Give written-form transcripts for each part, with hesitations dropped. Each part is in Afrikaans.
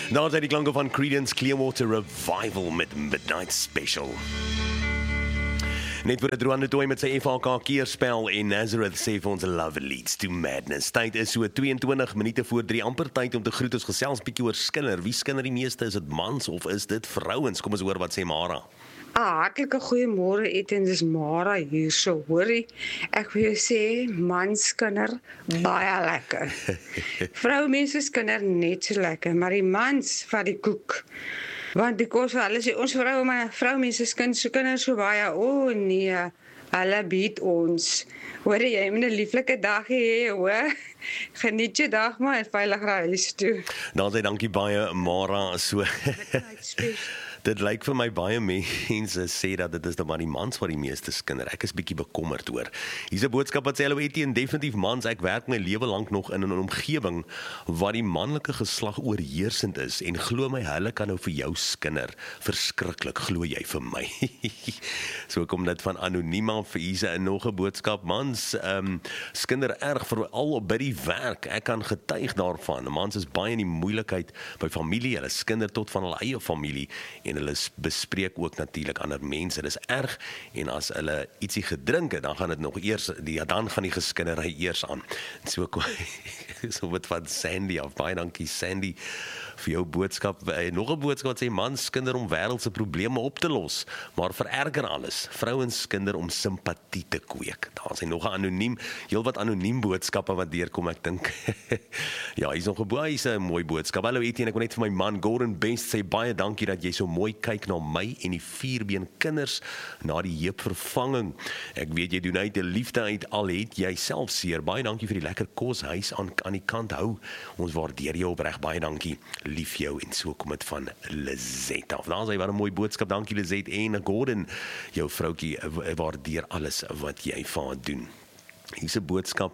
Nou zijn die klanken van Creedence Clearwater Revival met Midnight Special. Net voor het Rwanda tooi met sy FHK keerspel en Nazareth sê vir ons love leads to madness. Tyd is so 22 minute voor 3, amper tyd om te groet. Ons gesels bietjie oor skinder. Wie skinder die meeste? Is dit mans of is dit vrouens? Kom ons hoor wat sê Mara. Hartlike goeiemôre Etienne, dis Mara hier so, hoorie. Ek wil jou sê, manskinder, baie lekker. Vroumense skinder net so lekker, maar die mans vat die koek. Want die kos vir hulle sê, ons vroumense kinders so baie, nee, hulle bied ons. Hoor jy, moet 'n lieflike dag hê, hoor. Geniet jou dag maar en veilig ry huis toe. Dan sê dankie baie Mara, so. Dit lyk vir my baie mense sê dat dit is dan maar die mans wat die meeste skinder. Ek is bietjie bekommerd oor. Hier's 'n boodskap wat sê hallo Etienne, definitief mans. Ek werk my lewe lank nog in 'n omgewing waar die manlike geslag oorheersend is en glo my, hulle kan nou vir jou skinder. Verskriklik, glo jy vir my. So kom dit van anoniema vir hierse nog 'n boodskap. Mans skinder erg veral by die werk. Ek kan getuig daarvan. Mans is baie in die moeilikheid by familie. Hulle skinder tot van hulle eie familie. En hulle bespreek ook natuurlik ander mense. Dit is erg, en as hulle ietsie gedrink het, dan gaan dit nog eers, dan gaan die geskinnery eers aan. So wat van Sandy af, baie dankie Sandy vir jou boodskap. Nog 'n boodskap wat sê, mans skinder om wêreldse probleme op te los, maar vererger alles. Vrouens skinder om simpatie te kweek. Daar is nog 'n anoniem, heel wat anoniem boodskappe wat deurkom, ek dink. Ja, hier's nog 'n mooi boodskap. Hallo Etienne, ek wil net vir my man Gordon Best sê, baie dankie dat jy so mooi kyk na my en die 4-been kinders na die heupvervanging. Ek weet jy doen uit 'n liefde uit, al het jy self seer. Baie dankie vir die lekker kos, huis aan die kant hou. Ons waardeer jou opreg, baie dankie. Lief jou, en so kom dit van Lizette af. Nou, sy wat 'n mooi boodskap, dankie Lizette en Gordon. Jou vroutjie waardeer alles wat jy vir haar doen. Hier's 'n boodskap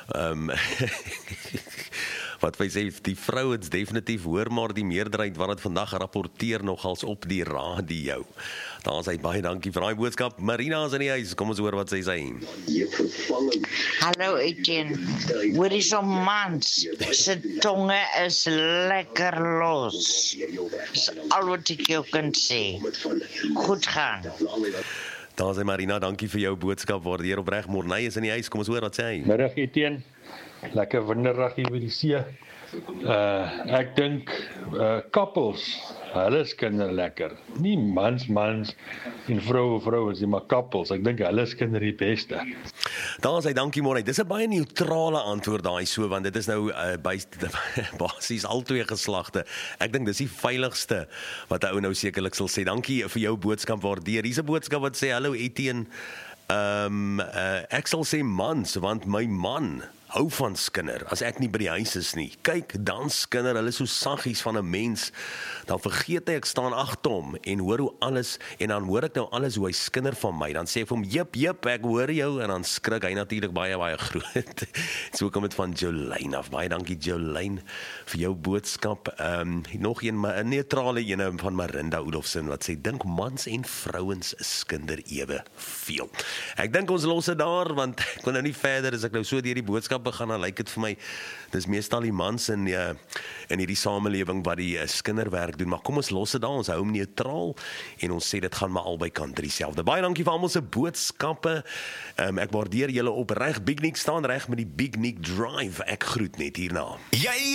wat wij sê, die vrouens definitief, hoor maar die meerderheid wat het vandag rapporteer nogals op die radio. Daar sê baie dankie vir daai boodskap. Marina is in die huis, kom ons hoor wat sy sê. Hallo Etienne, hoor is so mans, sy tonge is lekker los. Dis al wat ek jou kan sê. Goed gaan. Daar sê Marina, dankie vir jou boodskap, waardeer opreg. Morney is in die huis, kom ons hoor wat sê hy. Middag Etienne, lekker winderig hier by die see. Ek dink couples, hulle skinder lekker. Nie mans en vrouens nie, maar couples. Ek dink hulle skinder die beste. Daar sê dankie Morney. Dis 'n baie neutrale antwoord daai so, want dit is nou basies al twee geslagte. Ek dink dis die veiligste wat 'n ou nou sekerlik sal sê. Dankie vir jou boodskap, waardeer. Hier's 'n boodskap wat sê, hallo Etienne, ek sal sê mans, want my man hou van skinder, as ek nie by die huis is nie. Kyk, dan skinder, hulle so saggies van 'n mens, dan vergeet ek staan agter hom, en hoor hoe alles, en dan hoor ek nou alles hoe hy skinder van my, dan sê ek vir hom, jip, ek hoor jou, en dan skrik hy natuurlik baie groot. So kom dit van Jolene af, baie dankie Jolene, vir jou boodskap. Nog een neutrale ene van Marinda Oudolfsen, wat sê, dink mans en vrouens skinder ewe veel. Ek dink ons los dit daar, want ek wil nou nie verder, as ek nou so deur die boodskap begin, dan lyk dit vir my, dis meestal die mans in hierdie samelewing wat die skinderwerk doen, maar kom ons los dit daar, ons hou hom neutraal, en ons sê dit gaan maar albei kante dieselfde. Baie dankie vir almal se boodskappe, ek waardeer julle opreg. Big Nick staan reg met die Big Nick Drive, ek groet net hierna.